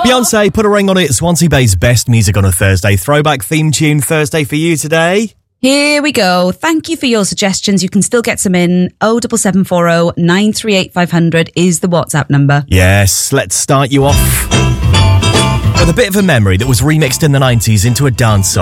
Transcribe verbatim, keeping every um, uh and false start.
Beyonce, Put a Ring on It. Swansea Bay's best music on a Thursday. Throwback theme tune Thursday for you today. Here we go. Thank you for your suggestions. You can still get some in. oh seven seven four oh nine three eight five hundred is the WhatsApp number. Yes, let's start you off with a bit of a memory that was remixed in the nineties into a dance song.